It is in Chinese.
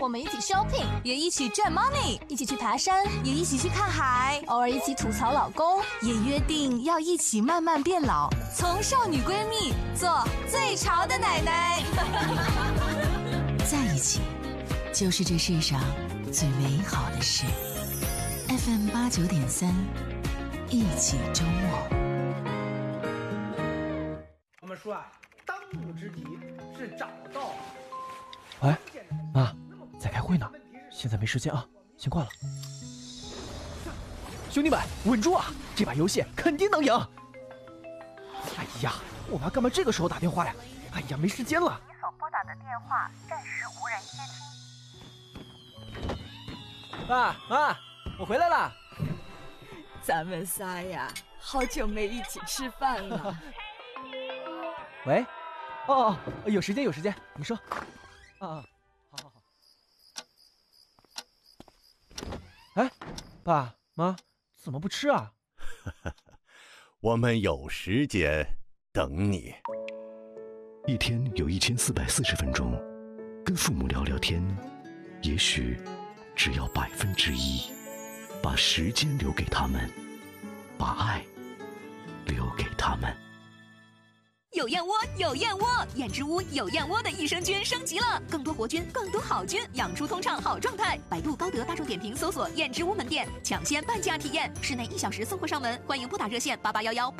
我们一起 shopping， 也一起赚 money， 一起去爬山， 也一起去看海， 偶尔一起吐槽老公， 也约定要一起慢慢变老，从少女闺蜜做最潮的奶奶。在一起，就是这世上最美好的事。FM 89.3，一起周末。 我们说啊，当务之急是找到。 喂，妈，在开会呢，现在没时间啊，先挂了。兄弟们，稳住啊！这把游戏肯定能赢。哎呀，我妈干嘛这个时候打电话呀？哎呀，没时间了。 你所拨打的电话暂时无人接听。 爸妈，我回来了。 咱们仨呀，好久没一起吃饭了。 喂，哦，有时间，你说。好。哎，爸妈，怎么不吃啊？ 我们有时间等你。 一天有1440分钟，跟父母聊聊天，也许只要1%，把时间留给他们，把爱留给他们。 有燕窝，有燕窝，燕之屋有燕窝的益生菌升级了，更多活菌，更多好菌，养出通畅好状态。百度、高德、大众点评搜索燕之屋门店，抢先半价体验，室内1小时送货上门。欢迎拨打热线8811。